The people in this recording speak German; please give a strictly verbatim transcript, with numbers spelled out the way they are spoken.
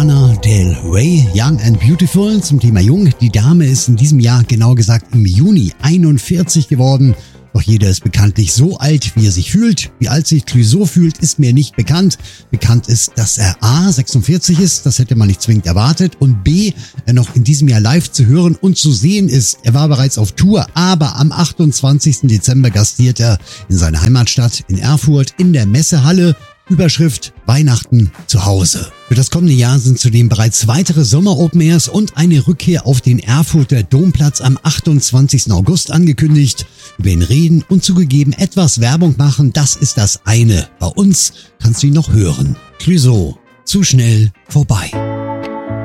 Lana Del Rey, Young and Beautiful. Zum Thema Jung. Die Dame ist in diesem Jahr, genau gesagt im Juni, einundvierzig geworden. Doch jeder ist bekanntlich so alt, wie er sich fühlt. Wie alt sich Clouseau fühlt, ist mir nicht bekannt. Bekannt ist, dass er A, sechsundvierzig ist, das hätte man nicht zwingend erwartet, und B, er noch in diesem Jahr live zu hören und zu sehen ist. Er war bereits auf Tour, aber am achtundzwanzigsten Dezember gastiert er in seiner Heimatstadt in Erfurt in der Messehalle. Überschrift Weihnachten zu Hause. Für das kommende Jahr sind zudem bereits weitere Sommer-Open-Airs und eine Rückkehr auf den Erfurter Domplatz am achtundzwanzigsten August angekündigt. Über ihn reden und zugegeben etwas Werbung machen, das ist das eine. Bei uns kannst du ihn noch hören. Clouseau, zu schnell vorbei.